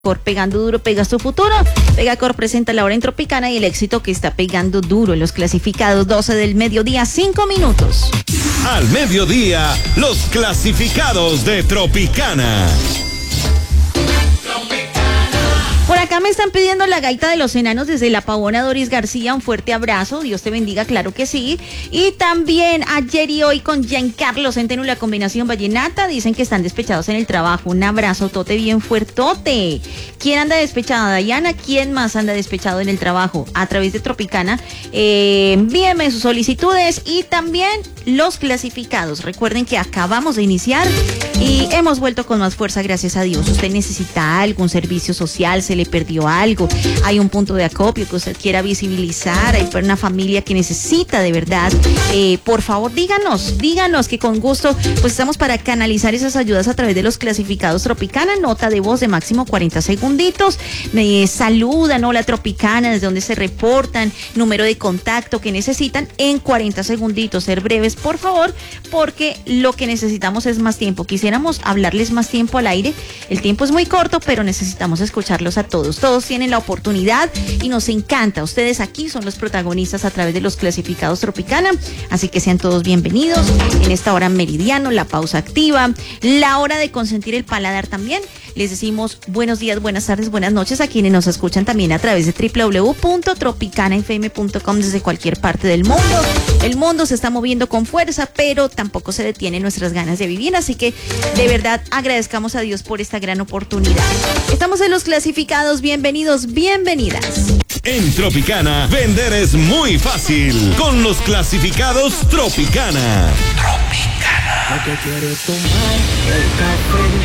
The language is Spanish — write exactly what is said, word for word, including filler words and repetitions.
Pegando duro, pega su futuro. Pegacor presenta la hora en Tropicana y el éxito que está pegando duro en los clasificados. Doce del mediodía, cinco minutos. Al mediodía, los clasificados de Tropicana. Por acá me están pidiendo la gaita de los enanos desde La Pavona. Doris García, un fuerte abrazo, Dios te bendiga, claro que sí. Y también ayer y hoy con Giancarlo Centeno, la combinación vallenata, dicen que están despechados en el trabajo. Un abrazo tote bien fuertote. ¿Quién anda despechada, Dayana? ¿Quién más anda despechado en el trabajo? A través de Tropicana, eh, envíenme sus solicitudes y también los clasificados. Recuerden que acabamos de iniciar y hemos vuelto con más fuerza, gracias a Dios. Usted necesita algún servicio social, se le perdió algo, hay un punto de acopio que usted quiera visibilizar, hay una familia que necesita de verdad, eh, por favor díganos, díganos que con gusto pues estamos para canalizar esas ayudas a través de los clasificados Tropicana. Nota de voz de máximo cuarenta segunditos, me saludan, hola Tropicana, desde donde se reportan, número de contacto que necesitan en cuarenta segunditos, ser breves por favor, porque lo que necesitamos es más tiempo. Quisiéramos hablarles más tiempo al aire, el tiempo es muy corto, pero necesitamos escucharlos a todos. Todos tienen la oportunidad y nos encanta. Ustedes aquí son los protagonistas a través de los clasificados Tropicana, así que sean todos bienvenidos en esta hora meridiano, la pausa activa, la hora de consentir el paladar también. Les decimos buenos días, buenas tardes, buenas noches a quienes nos escuchan también a través de doble u doble u doble u punto tropicana f m punto com desde cualquier parte del mundo. El mundo se está moviendo con fuerza, pero tampoco se detienen nuestras ganas de vivir, así que de verdad agradezcamos a Dios por esta gran oportunidad. Estamos en los clasificados, bienvenidos, bienvenidas. En Tropicana, vender es muy fácil con los clasificados Tropicana. Tropicana.